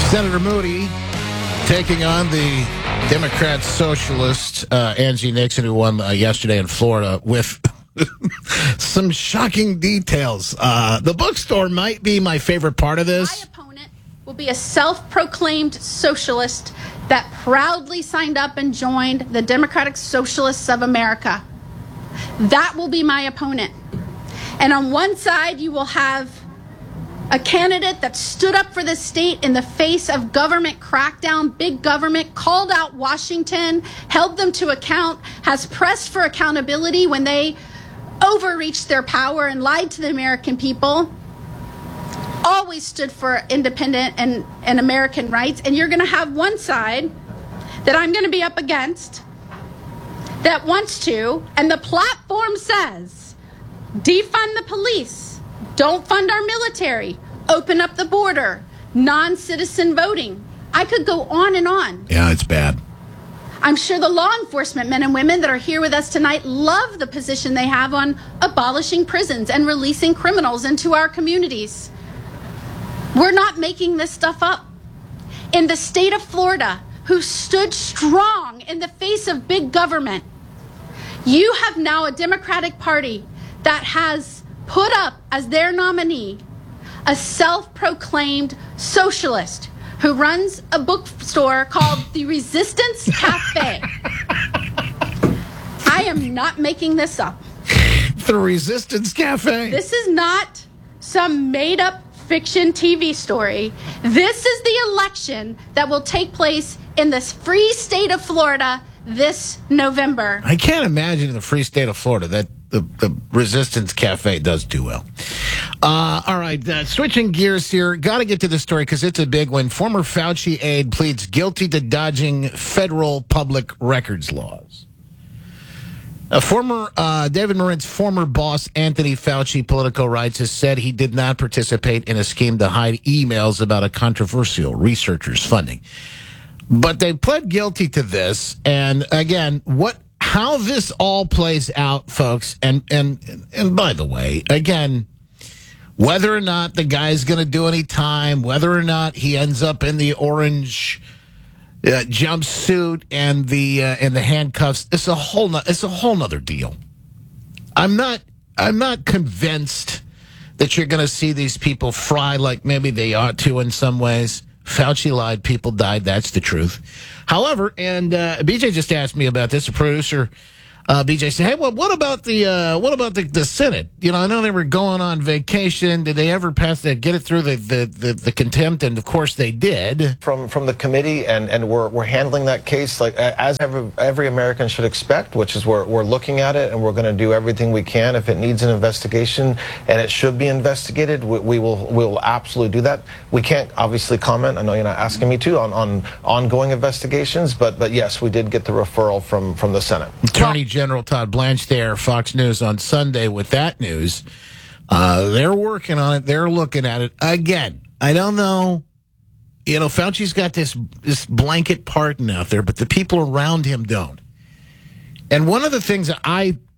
Senator Moody taking on the Democrat socialist Angie Nixon, who won yesterday in Florida, with some shocking details. The bookstore might be my favorite part of this. My opponent will be a self-proclaimed socialist that proudly signed up and joined the Democratic Socialists of America. That will be my opponent. And on one side, you will have a candidate that stood up for the state in the face of government crackdown, big government, called out Washington, held them to account, has pressed for accountability when they overreached their power and lied to the American people, always stood for independent and American rights. And you're going to have one side that I'm going to be up against that wants to, and the platform says, defund the police, don't fund our military, open up the border, non-citizen voting. I could go on and on. Yeah, it's bad. I'm sure the law enforcement men and women that are here with us tonight love the position they have on abolishing prisons and releasing criminals into our communities. We're not making this stuff up. In the state of Florida, who stood strong in the face of big government, you have now a Democratic Party that has put up as their nominee a self-proclaimed socialist who runs a bookstore called the Resistance Cafe. I am not making this up. The Resistance Cafe. This is not some made-up fiction TV story. This is the election that will take place in this free state of Florida this November. I can't imagine in the free state of Florida that the Resistance Cafe does do well. All right, switching gears here. Got to get to the story because it's a big one. Former Fauci aide pleads guilty to dodging federal public records laws. David Marin's former boss, Anthony Fauci, Politico writes, has said he did not participate in a scheme to hide emails about a controversial researcher's funding. But they pled guilty to this. And again, how this all plays out, folks, and by the way, again, whether or not the guy's going to do any time, whether or not he ends up in the orange jumpsuit and the handcuffs, it's a whole nother deal. I'm not convinced that you're going to see these people fry like maybe they ought to in some ways. Fauci lied, people died, that's the truth. However, and BJ just asked me about this, a producer, BJ said, hey, well, what about the Senate? You know, I know they were going on vacation. Did they ever get it through the contempt? And of course they did. From the committee, and we're handling that case like as every American should expect, which is we're looking at it and we're going to do everything we can. If it needs an investigation and it should be investigated, we will absolutely do that. We can't obviously comment. I know you're not asking me to on ongoing investigations, but yes, we did get the referral from the Senate. Attorney General Todd Blanche there, Fox News on Sunday with that news. They're working on it. They're looking at it. Again, I don't know. You know, Fauci's got this blanket pardon out there, but the people around him don't. And one of the things that I